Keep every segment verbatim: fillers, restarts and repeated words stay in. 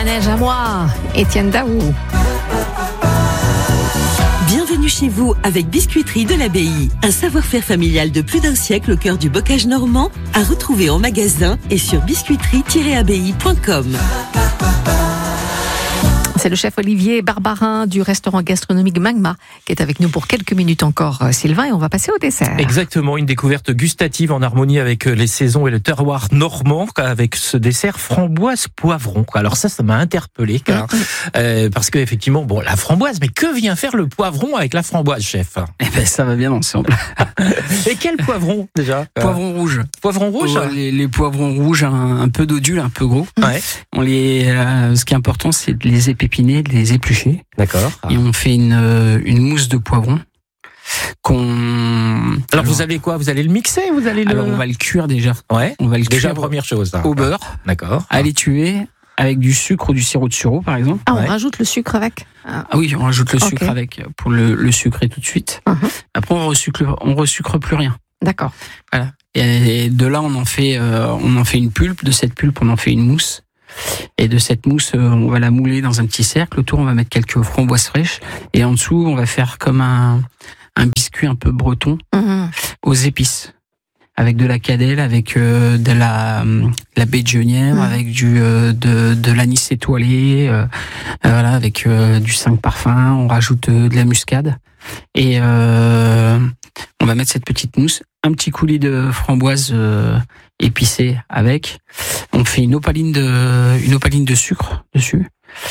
manège à moi, Étienne Daou. Bienvenue chez vous avec Biscuiterie de l'Abbaye. Un savoir-faire familial de plus d'un siècle au cœur du bocage normand, à retrouver en magasin et sur biscuiterie tiret abbaye point com. C'est le chef Olivier Barbarin du restaurant gastronomique Magma qui est avec nous pour quelques minutes encore, Sylvain, et on va passer au dessert. Exactement, une découverte gustative en harmonie avec les saisons et le terroir normand, avec ce dessert framboise poivron. Alors ça, ça m'a interpellé, car, mmh. euh, parce que effectivement, bon, la framboise, mais que vient faire le poivron avec la framboise, chef? Eh ben, ça va bien ensemble. Et quel poivron déjà? Poivron rouge. Poivron rouge. Ouais, les, les poivrons rouges, un, un peu d'odule, un peu gros. Ouais. On les, euh, ce qui est important, c'est de les épépiner, de les éplucher. D'accord. Et on fait une, euh, une mousse de poivron qu'on. Alors, Alors vous allez quoi? Vous allez le mixer? Vous allez le. Alors on va le cuire déjà. Ouais. On va le déjà cuire première chose. Là. Au beurre. D'accord. À l'étuver avec du sucre ou du sirop de sureau par exemple. Ah, on ouais. rajoute le sucre avec. Ah oui, on rajoute le okay. sucre avec pour le, le sucrer tout de suite. Uh-huh. Après on resucre, on resucre plus rien. D'accord. Voilà. Et de là on en fait, euh, on en fait une pulpe. De cette pulpe on en fait une mousse. Et de cette mousse, on va la mouler dans un petit cercle. Autour, on va mettre quelques framboises fraîches. Et en dessous, on va faire comme un, un biscuit un peu breton mmh. aux épices. Avec de la cannelle, avec euh, de la, la baie de genièvre, mmh. avec du, euh, de, de l'anis étoilé, euh, voilà, avec euh, du cinq parfums. On rajoute euh, de la muscade. Et euh, on va mettre cette petite mousse. Un petit coulis de framboise euh, épicée avec. On fait une opaline de, une opaline de sucre dessus,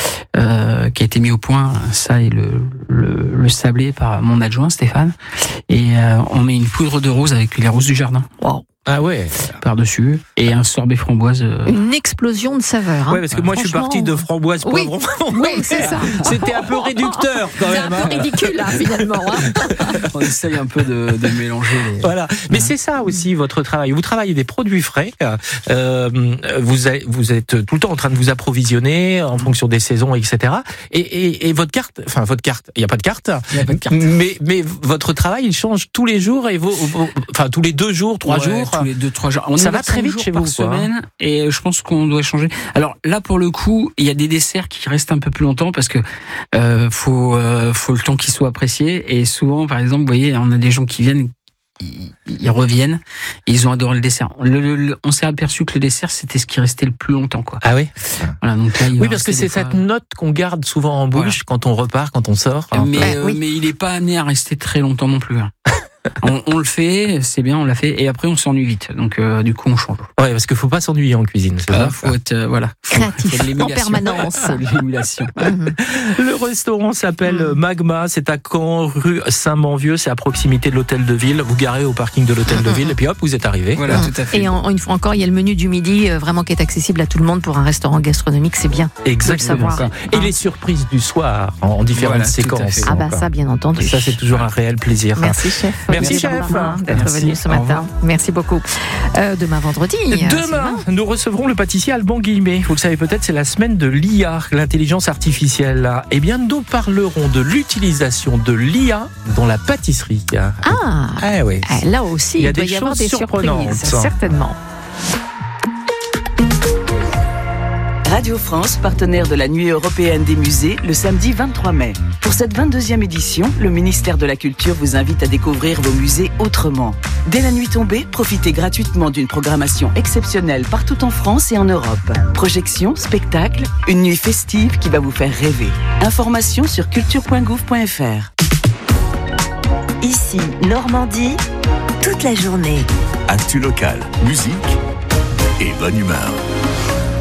euh, qui a été mis au point, ça et le, le, le sablé par mon adjoint Stéphane. Et euh, on met une poudre de rose avec les roses du jardin. Wow. Ah ouais. Par-dessus. Et un sorbet framboise. Euh... Une explosion de saveurs. Hein. Ouais, parce que moi je suis parti de framboise poivron. Oui, oui c'est ça. C'était un peu réducteur quand même. C'est un peu ridicule là, finalement. Hein. On essaye un peu de, de mélanger. Les... Voilà. Mais c'est ça aussi votre travail. Vous travaillez des produits frais. Euh, vous, êtes, vous êtes tout le temps en train de vous approvisionner en fonction des saisons, et cetera. Et, et, et votre carte, enfin votre carte, il n'y a pas de carte. Il n'y a pas de carte. Mais, mais votre travail, il change tous les jours et vos, vos, enfin tous les deux jours, trois ouais, jours. Tous les deux, trois jours. On ça va très vite chez vous, par semaine, et je pense qu'on doit changer. Alors là, pour le coup, il y a des desserts qui restent un peu plus longtemps parce que euh, faut euh, faut le temps qu'ils soient appréciés. Et souvent, par exemple, vous voyez, on a des gens qui viennent, ils, ils reviennent, et ils ont adoré le dessert. Le, le, le, on s'est aperçu que le dessert, c'était ce qui restait le plus longtemps, quoi. Ah oui. Voilà, donc là, il oui, parce que c'est fois... cette note qu'on garde souvent en bouche voilà. quand on repart, quand on sort. Mais ouais, euh, oui. mais il est pas amené à rester très longtemps non plus. Hein. on, on le fait, c'est bien, on l'a fait, et après on s'ennuie vite. Donc euh, du coup on change. Ouais, parce qu'il faut pas s'ennuyer en cuisine. C'est euh, ça faut être euh, voilà, créatif en permanence. Faut l'émulation. Le restaurant s'appelle mmh. Magma. C'est à Caen, rue Saint-Manvieux. C'est à proximité de l'hôtel de ville. Vous garez au parking de l'hôtel de ville et puis hop, vous êtes arrivé. Voilà, mmh. tout à fait. Et en, une fois encore, il y a le menu du midi, euh, vraiment qui est accessible à tout le monde pour un restaurant gastronomique. C'est bien. Exactement. Ça. Et hein. les surprises du soir en, en différentes voilà, séquences. Ah bah ça, bien entendu. Ça, c'est toujours un réel plaisir. Merci chef. Merci chef. D'être Merci. venu ce matin. Merci beaucoup. Euh, demain vendredi. Demain, nous recevrons le pâtissier Alban Guillemet. Vous le savez peut-être, c'est la semaine de l'I A, l'intelligence artificielle. Eh bien, nous parlerons de l'utilisation de l'I A dans la pâtisserie. Ah, eh oui. Là aussi, il, il y a doit des y avoir des surprises, certainement. Radio France, partenaire de la Nuit européenne des musées, le samedi vingt-trois mai. Pour cette vingt-deuxième édition, le ministère de la Culture vous invite à découvrir vos musées autrement. Dès la nuit tombée, profitez gratuitement d'une programmation exceptionnelle partout en France et en Europe. Projections, spectacles, une nuit festive qui va vous faire rêver. Informations sur culture point gouv point f r. Ici, Normandie, toute la journée. Actu local, musique et bonne humeur.